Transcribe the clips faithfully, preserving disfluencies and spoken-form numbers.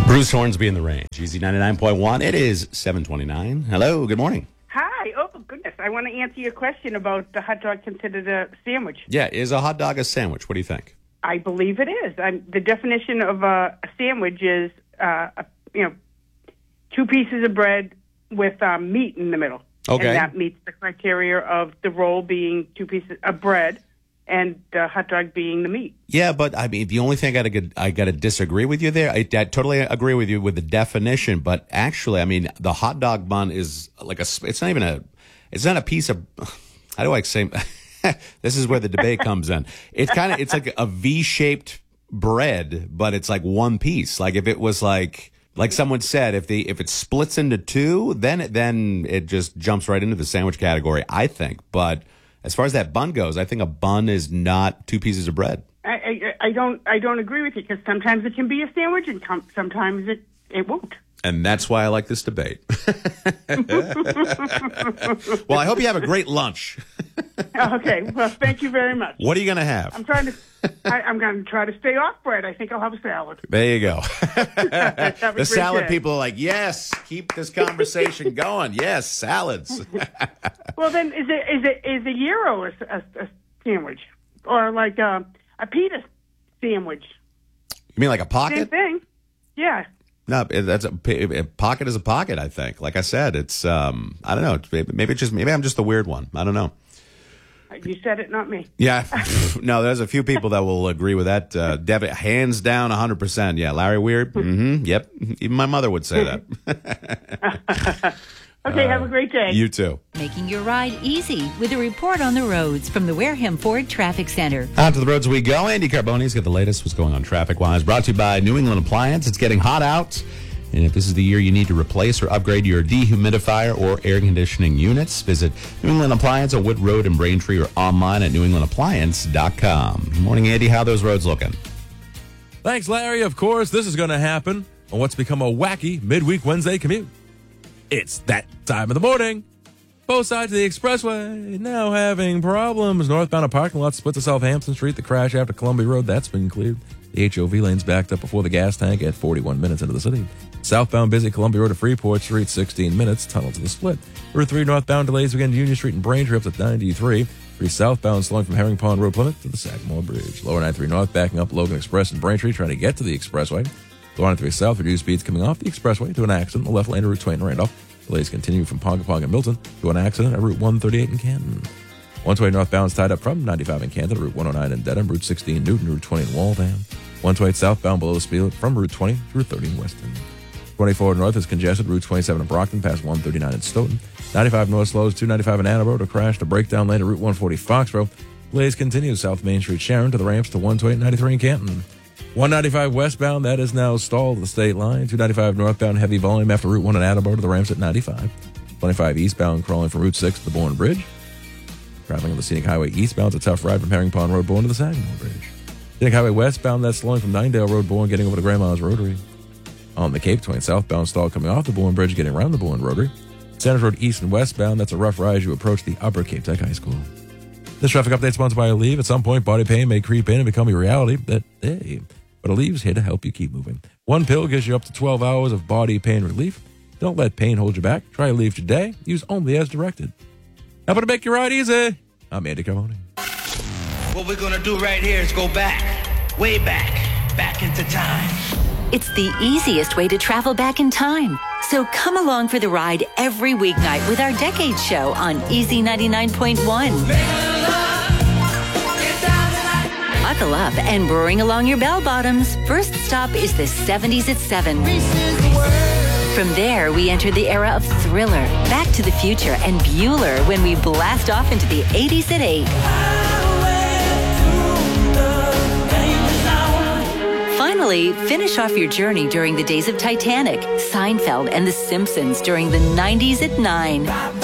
Bruce Hornsby in the Range. Easy ninety-nine point one. It is seven twenty-nine. Hello, good morning. Hi. Oh, goodness. I want to answer your question about the hot dog considered a sandwich. Yeah, is a hot dog a sandwich? What do you think? I believe it is. I'm, the definition of a, a sandwich is, uh, a, you know, two pieces of bread with um, meat in the middle. Okay. And that meets the criteria of the roll being two pieces of bread and the hot dog being the meat. Yeah, but I mean, the only thing I got to I got to disagree with you there. I, I totally agree with you with the definition, but actually, I mean, the hot dog bun is like a. It's not even a. It's not a piece of. How do I say? This is where the debate comes in. It's kind of. It's like a V-shaped bread, but it's like one piece. Like if it was like. Like someone said, if the if it splits into two, then it, then it just jumps right into the sandwich category, I think. But as far as that bun goes, I think a bun is not two pieces of bread. I, I, I don't I don't agree with you because sometimes it can be a sandwich and com- sometimes it, it won't. And that's why I like this debate. Well, I hope you have a great lunch. Okay. Well, thank you very much. What are you going to have? I'm trying to. I, I'm going to try to stay off bread. I think I'll have a salad. There you go. The salad day. people are like, yes, keep this conversation going. Yes, salads. Well, then is it is it is a gyro a, a, a sandwich or like a, a pita sandwich? You mean like a Same pocket? thing. Yeah. No, that's a, a pocket is a pocket. I think. Like I said, it's um, I don't know. Maybe it's just maybe I'm just the weird one. I don't know. You said it, not me. Yeah, no. There's a few people that will agree with that. Uh, Debbie, hands down, one hundred percent. Yeah, Larry Weird. Mm-hmm. Yep. Even my mother would say that. Okay, uh, have a great day. You too. Making your ride easy with a report on the roads from the Wareham Ford Traffic Center. On to the roads we go. Andy Carboni's got the latest. What's going on traffic-wise? Brought to you by New England Appliance. It's getting hot out. And if this is the year you need to replace or upgrade your dehumidifier or air conditioning units, visit New England Appliance on Wood Road in Braintree or online at new england appliance dot com. Good morning, Andy. How are those roads looking? Thanks, Larry. Of course, this is going to happen on what's become a wacky midweek Wednesday commute. It's that time of the morning. Both sides of the expressway now having problems. Northbound a parking lot split to Southampton Street. The crash after Columbia Road, that's been cleared. The H O V lane's backed up before the gas tank at forty-one minutes into the city. Southbound busy Columbia Road to Freeport Street, sixteen minutes. Tunnel to the split. Route three northbound delays again Union Street and Braintree up to ninety-three. three southbound slowing from Herring Pond Road Plymouth to the Sagamore Bridge. Lower ninety-three north backing up Logan Express and Braintree trying to get to the expressway. Lower ninety-three south reduced speeds coming off the expressway to an accident. The left lane to Route twenty and Randolph. Delays continue from Pongapong and Milton to an accident at Route one thirty-eight in Canton. one twenty northbound is tied up from ninety-five in Canton to Route one oh nine in Dedham, Route sixteen Newton, Route twenty in Waltham. one twenty-eight southbound below the speed from Route twenty through thirty in Weston. twenty-four north is congested, Route twenty-seven in Brockton past one thirty-nine in Stoughton. ninety-five north slows, two ninety-five in Ann Arbor to crash to breakdown lane at Route one forty Foxborough. Delays continue South Main Street Sharon to the ramps to one twenty-eight ninety-three in Canton. one ninety-five westbound, that is now stalled at the state line. two ninety-five northbound heavy volume after Route one in Attleboro to the ramps at ninety-five. twenty-five eastbound crawling from Route six to the Bourne Bridge. Traveling on the Scenic Highway eastbound, it's a tough ride from Herring Pond Road Bourne to the Sagamore Bridge. Scenic Highway westbound, that's slowing from Ninedale Road Bourne getting over to Grandma's Rotary. On the Cape, twenty southbound stall coming off the Bourne Bridge getting around the Bourne Rotary. Center Road east and westbound, that's a rough ride as you approach the Upper Cape Tech High School. This traffic update sponsored by Aleve. At some point, body pain may creep in and become a reality that day. But Aleve's here to help you keep moving. One pill gives you up to twelve hours of body pain relief. Don't let pain hold you back. Try Aleve today. Use only as directed. Helping to make your ride easy. I'm Andy Carboni. What we're going to do right here is go back, way back, back into time. It's the easiest way to travel back in time. So come along for the ride every weeknight with our Decade Show on Easy ninety-nine point one. Buckle up and bring along your bell bottoms. First stop is the seventies at seven. From there, we enter the era of Thriller, Back to the Future, and Bueller when we blast off into the eighties at eight. Finally, finish off your journey during the days of Titanic, Seinfeld, and The Simpsons during the nineties at nine.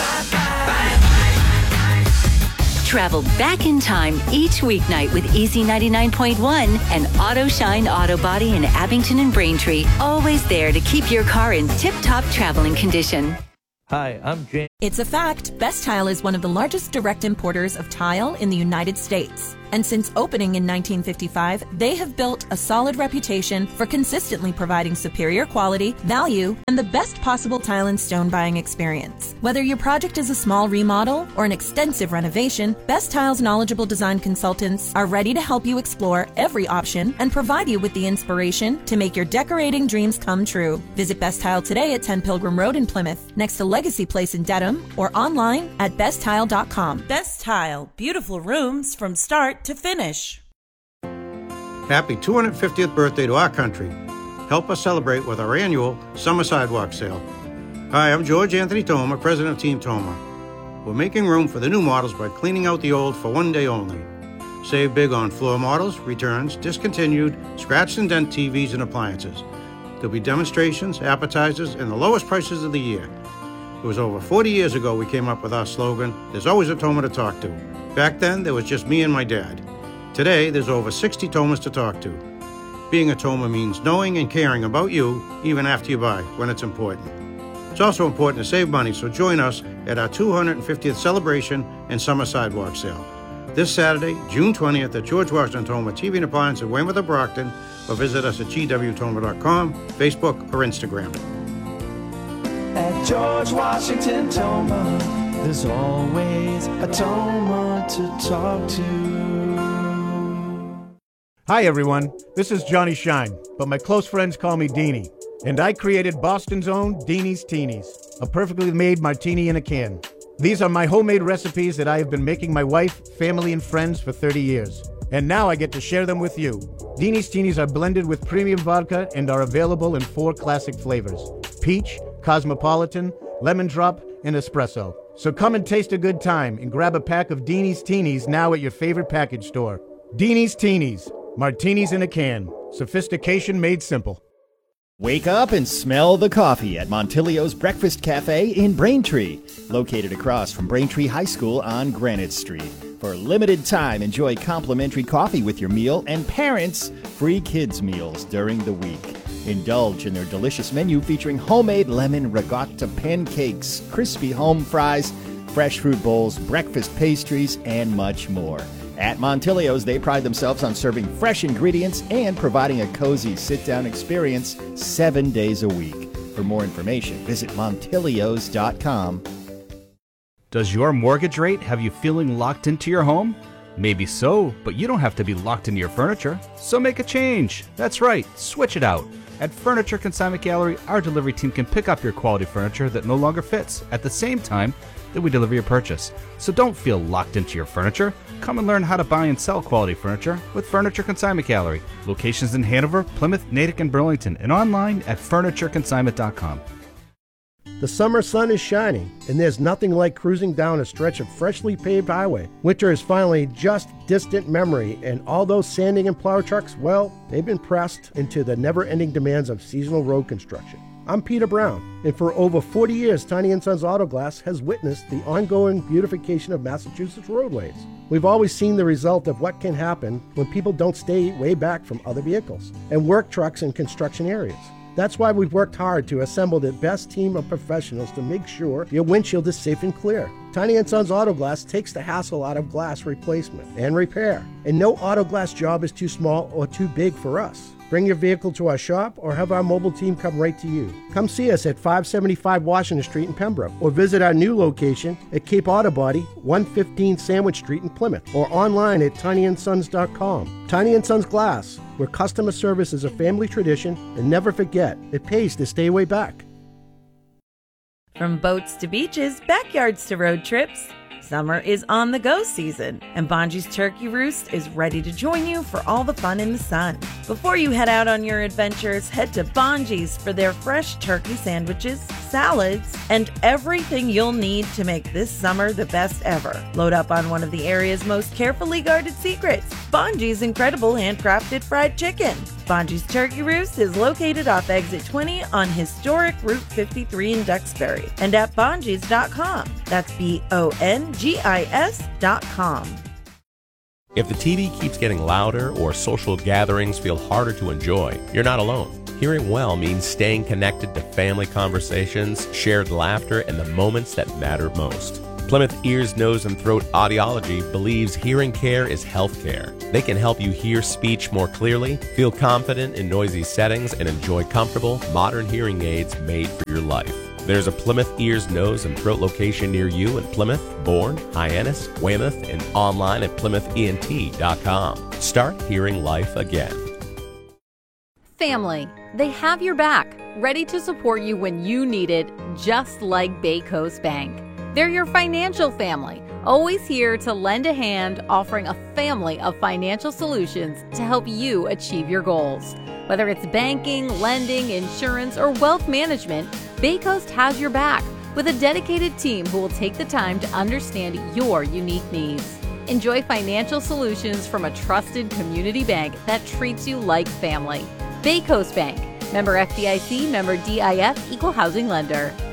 Travel back in time each weeknight with Easy ninety-nine point one and Auto Shine Auto Body in Abington and Braintree. Always there to keep your car in tip-top traveling condition. Hi, I'm James. It's a fact, Best Tile is one of the largest direct importers of tile in the United States. And since opening in nineteen fifty-five, they have built a solid reputation for consistently providing superior quality, value, and the best possible tile and stone buying experience. Whether your project is a small remodel or an extensive renovation, Best Tile's knowledgeable design consultants are ready to help you explore every option and provide you with the inspiration to make your decorating dreams come true. Visit Best Tile today at ten Pilgrim Road in Plymouth, next to Legacy Place in Dedham, or online at best tile dot com. Best Tile, beautiful rooms from start to finish. Happy two hundred fiftieth birthday to our country. Help us celebrate with our annual Summer Sidewalk Sale. Hi, I'm George Anthony Toma, president of Team Toma. We're making room for the new models by cleaning out the old for one day only. Save big on floor models, returns, discontinued, scratch and dent T Vs and appliances. There'll be demonstrations, appetizers, and the lowest prices of the year. It was over forty years ago we came up with our slogan, there's always a Toma to talk to. Back then, there was just me and my dad. Today, there's over sixty Tomas to talk to. Being a Toma means knowing and caring about you, even after you buy, when it's important. It's also important to save money, so join us at our two hundred fiftieth celebration and summer sidewalk sale. This Saturday, June twentieth, at George Washington Toma T V and Appliance in Weymouth or Brockton, or visit us at g w toma dot com, Facebook, or Instagram. At George Washington Toma, there's always a Toma to talk to. Hi, everyone. This is Johnny Shine, but my close friends call me Deanie. And I created Boston's own Deanie's Teenies, a perfectly made martini in a can. These are my homemade recipes that I have been making my wife, family, and friends for thirty years. And now I get to share them with you. Deanie's Teenies are blended with premium vodka and are available in four classic flavors: peach, cosmopolitan, lemon drop, and espresso. So come and taste a good time and grab a pack of Deanie's Teenies now at your favorite package store. Deanie's Teenies, martinis in a can. Sophistication made simple. Wake up and smell the coffee at Montilio's Breakfast Cafe in Braintree, located across from Braintree High School on Granite Street. For a limited time, enjoy complimentary coffee with your meal and parents free kids meals during the week. Indulge in their delicious menu featuring homemade lemon ricotta pancakes, crispy home fries, fresh fruit bowls, breakfast pastries, and much more. At Montilio's, they pride themselves on serving fresh ingredients and providing a cozy sit-down experience seven days a week. For more information, visit montilios dot com. Does your mortgage rate have you feeling locked into your home? Maybe so, but you don't have to be locked into your furniture. So make a change. That's right, switch it out. At Furniture Consignment Gallery, our delivery team can pick up your quality furniture that no longer fits at the same time that we deliver your purchase. So don't feel locked into your furniture. Come and learn how to buy and sell quality furniture with Furniture Consignment Gallery. Locations in Hanover, Plymouth, Natick, and Burlington, and online at furniture consignment dot com. The summer sun is shining, and there's nothing like cruising down a stretch of freshly paved highway. Winter is finally just distant memory, and all those sanding and plow trucks, well, they've been pressed into the never-ending demands of seasonal road construction. I'm Peter Brown, and for over forty years, Tiny and Sons Auto Glass has witnessed the ongoing beautification of Massachusetts roadways. We've always seen the result of what can happen when people don't stay way back from other vehicles and work trucks in construction areas. That's why we've worked hard to assemble the best team of professionals to make sure your windshield is safe and clear. Tiny and Sons Auto Glass takes the hassle out of glass replacement and repair, and no auto glass job is too small or too big for us. Bring your vehicle to our shop or have our mobile team come right to you. Come see us at five seventy-five Washington Street in Pembroke, or visit our new location at Cape Auto Body, one fifteen Sandwich Street in Plymouth, or online at tiny and sons dot com. Tiny and Sons Glass, where customer service is a family tradition, and never forget, it pays to stay way back. From boats to beaches, backyards to road trips, summer is on the go season, and Bonji's Turkey Roost is ready to join you for all the fun in the sun. Before you head out on your adventures, head to Bonji's for their fresh turkey sandwiches, salads, and everything you'll need to make this summer the best ever. Load up on one of the area's most carefully guarded secrets, Bonji's incredible handcrafted fried chicken. Bonji's Turkey Roost is located off Exit twenty on historic Route fifty-three in Duxbury, and at bonjis dot com. That's B O N G I S dot com. If the T V keeps getting louder or social gatherings feel harder to enjoy, you're not alone. Hearing well means staying connected to family conversations, shared laughter, and the moments that matter most. Plymouth Ears, Nose, and Throat Audiology believes hearing care is health care. They can help you hear speech more clearly, feel confident in noisy settings, and enjoy comfortable, modern hearing aids made for your life. There's a Plymouth Ears, Nose, and Throat location near you in Plymouth, Bourne, Hyannis, Weymouth, and online at plymouth e n t dot com. Start hearing life again. Family. They have your back, ready to support you when you need it, just like Bay Coast Bank. They're your financial family, always here to lend a hand, offering a family of financial solutions to help you achieve your goals. Whether it's banking, lending, insurance, or wealth management, Bay Coast has your back with a dedicated team who will take the time to understand your unique needs. Enjoy financial solutions from a trusted community bank that treats you like family. Bay Coast Bank, member F D I C, member D I F, equal housing lender.